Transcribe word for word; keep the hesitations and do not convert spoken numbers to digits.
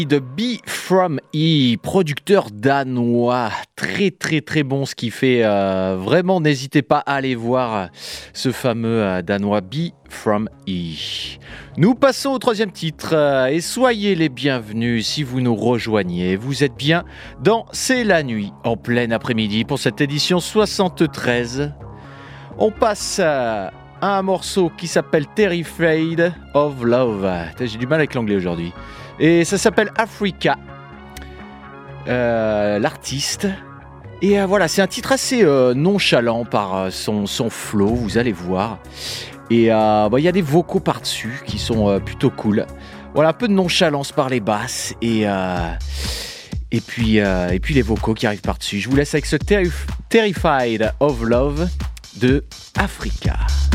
de B from E, producteur danois, très très très bon ce qu'il fait, euh, vraiment n'hésitez pas à aller voir ce fameux euh, danois B from E. Nous passons au troisième titre euh, et soyez les bienvenus si vous nous rejoignez, vous êtes bien dans C'est la nuit en plein après-midi pour cette édition soixante-treize. On passe à un morceau qui s'appelle Terrified of Love. J'ai du mal avec l'anglais aujourd'hui. Et ça s'appelle Africa, euh, l'artiste. Et euh, voilà, c'est un titre assez euh, nonchalant par euh, son, son flow, vous allez voir. Et il euh, bah, y a des vocaux par-dessus qui sont euh, plutôt cool. Voilà, un peu de nonchalance par les basses. Et, euh, et, puis, euh, et puis les vocaux qui arrivent par-dessus. Je vous laisse avec ce Terrif- Terrified of Love de Africa.